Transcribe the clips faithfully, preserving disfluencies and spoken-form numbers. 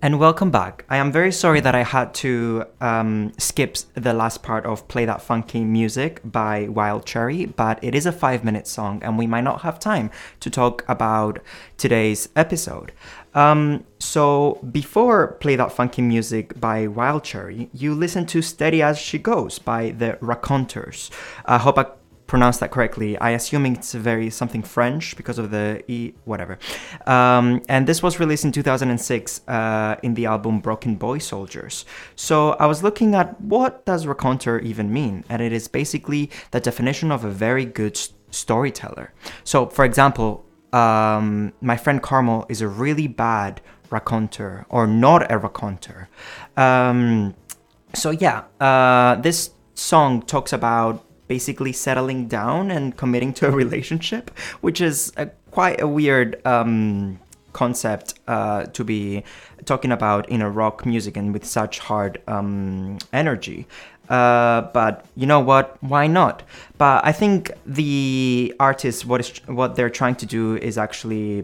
And welcome back. I am very sorry that I had to um, skip the last part of Play That Funky Music by Wild Cherry, but it is a five minute song and we might not have time to talk about today's episode. Um, so before Play That Funky Music by Wild Cherry, you listened to Steady As She Goes by the Raconteurs. I hope I pronounce that correctly. I assuming it's very something French because of the E, whatever. Um, and this was released in two thousand six uh, in the album Broken Boy Soldiers. So I was looking at what does raconteur even mean? And it is basically the definition of a very good st- storyteller. So for example, um, my friend Carmel is a really bad raconteur or not a raconteur. Um, so yeah, uh, this song talks about basically settling down and committing to a relationship, which is a, quite a weird um, concept uh, to be talking about in a rock music and with such hard um, energy. Uh, but you know what? Why not? But I think the artist, what is what they're trying to do is actually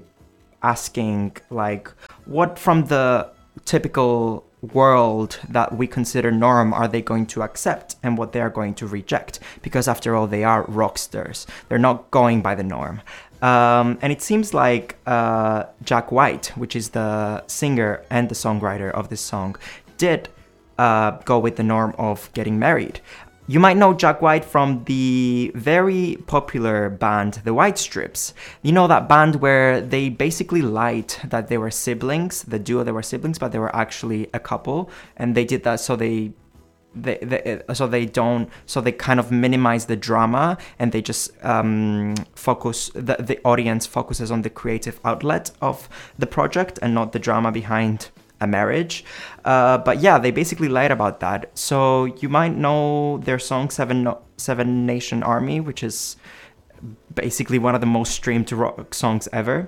asking, like, what from the typical world that we consider norm are they going to accept and what they are going to reject, because after all they are rock stars, they're not going by the norm. Um, and it seems like uh, Jack White, which is the singer and the songwriter of this song, did uh, go with the norm of getting married. You might know Jack White from the very popular band, The White Stripes. You know that band where they basically lied that they were siblings, the duo they were siblings, but they were actually a couple, and they did that so they, they, they so they don't, so they kind of minimize the drama, and they just um, focus, the, the audience focuses on the creative outlet of the project and not the drama behind a marriage. Uh, but yeah, they basically lied about that. So you might know their song Seven, no- Seven Nation Army, which is basically one of the most streamed rock songs ever.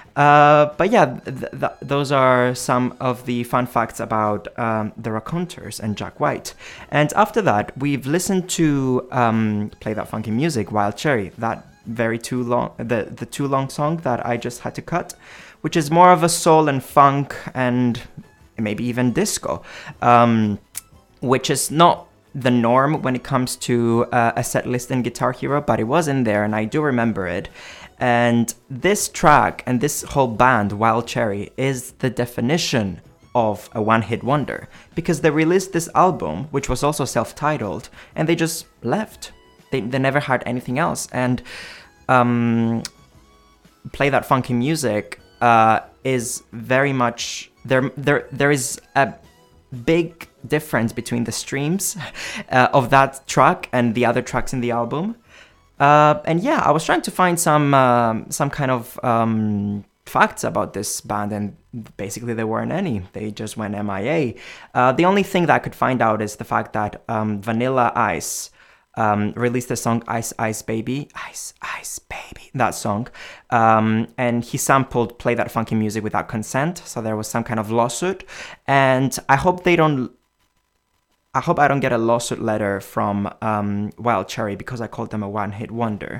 Uh, but yeah, th- th- those are some of the fun facts about um, the Raconteurs and Jack White. And after that, we've listened to um, Play That Funky Music, Wild Cherry, that very too long, the, the too long song that I just had to cut, which is more of a soul and funk and maybe even disco, um, which is not the norm when it comes to uh, a set list in Guitar Hero, but it was in there and I do remember it. And this track and this whole band, Wild Cherry, is the definition of a one-hit wonder, because they released this album, which was also self-titled, and they just left. They, they never had anything else. And um, Play That Funky Music uh, is very much... There, there, there is a big difference between the streams uh, of that track and the other tracks in the album. Uh, and yeah, I was trying to find some um, some kind of um, facts about this band, and basically there weren't any. They just went M I A. Uh, the only thing that I could find out is the fact that um, Vanilla Ice um, released the song Ice Ice Baby, Ice Ice Baby, that song, um, and he sampled Play That Funky Music without consent, so there was some kind of lawsuit, and I hope they don't I hope I don't get a lawsuit letter from um, Wild Cherry because I called them a one-hit wonder.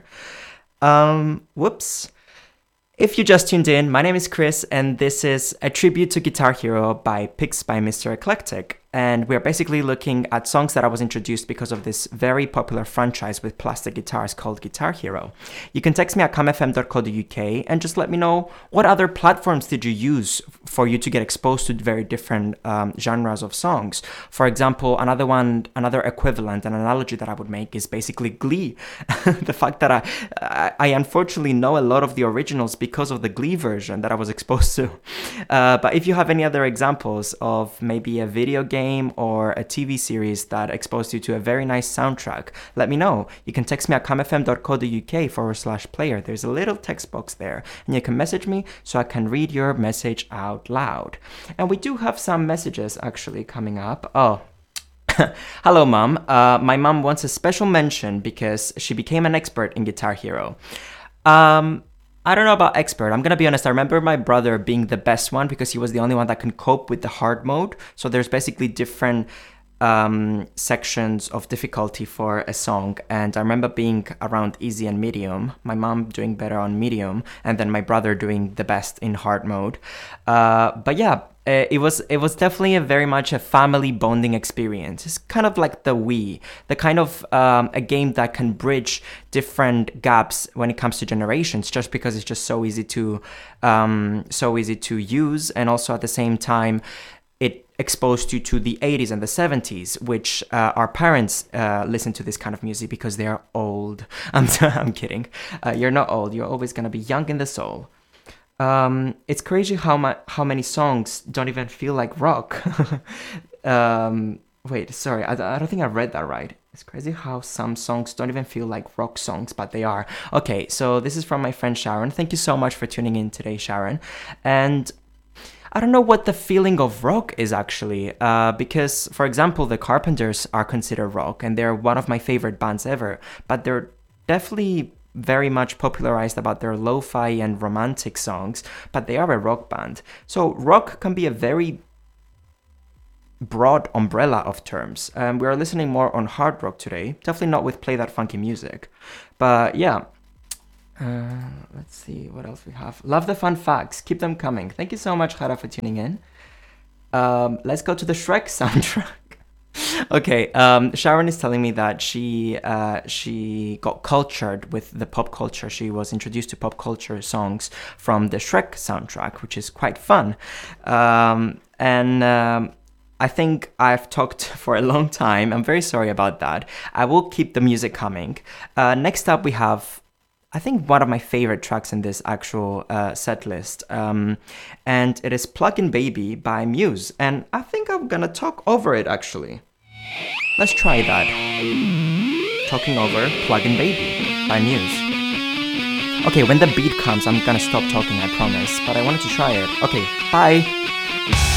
Um, whoops. If you just tuned in, my name is Chris, and this is a tribute to Guitar Hero by Picks by Mister Eclectic. And we're basically looking at songs that I was introduced because of this very popular franchise with plastic guitars called Guitar Hero. You can text me at com f m dot co dot u k and just let me know what other platforms did you use for you to get exposed to very different um, genres of songs. For example, another one, another equivalent, an analogy that I would make is basically Glee. The fact that I, I, I unfortunately know a lot of the originals because of the Glee version that I was exposed to. Uh, but if you have any other examples of maybe a video game or a T V series that exposed you to a very nice soundtrack, let me know. You can text me at com f m dot co dot u k forward slash player. There's a little text box there, and you can message me so I can read your message out loud. And we do have some messages actually coming up. Oh, hello, Mom. Uh, my mom wants a special mention because she became an expert in Guitar Hero. Um... I don't know about expert. I'm going to be honest. I remember my brother being the best one because he was the only one that can cope with the hard mode. So there's basically different um, sections of difficulty for a song, and I remember being around easy and medium, my mom doing better on medium, and then my brother doing the best in hard mode. Uh, but yeah, uh, it was it was definitely a very much a family bonding experience. It's kind of like the Wii, the kind of um, a game that can bridge different gaps when it comes to generations, just because it's just so easy to um, so easy to use, and also at the same time it exposed you to the eighties and the seventies, which uh, our parents uh, listen to this kind of music because they are old. I'm, I'm kidding. Uh, you're not old. You're always going to be young in the soul. Um, it's crazy how ma- how many songs don't even feel like rock. um, wait, sorry. I, I don't think I read that right. It's crazy how some songs don't even feel like rock songs, but they are. Okay, so this is from my friend Sharon. Thank you so much for tuning in today, Sharon. And I don't know what the feeling of rock is actually, uh, because, for example, the Carpenters are considered rock, and they're one of my favorite bands ever, but they're definitely very much popularized about their lo-fi and romantic songs, but they are a rock band. So rock can be a very broad umbrella of terms. Um, we are listening more on hard rock today, definitely not with Play That Funky Music, but yeah. Uh, let's see what else we have. Love the fun facts. Keep them coming. Thank you so much, Hara, for tuning in. Um, let's go to the Shrek soundtrack. Okay, um, Sharon is telling me that she uh, she got cultured with the pop culture. She was introduced to pop culture songs from the Shrek soundtrack, which is quite fun. Um, and um, I think I've talked for a long time. I'm very sorry about that. I will keep the music coming. Uh, next up, we have, I think, one of my favorite tracks in this actual uh, set list. Um, and it is Plug-in Baby by Muse. And I think I'm gonna talk over it, actually. Let's try that. Talking over Plug-in Baby by Muse. Okay, when the beat comes, I'm gonna stop talking, I promise. But I wanted to try it. Okay, bye!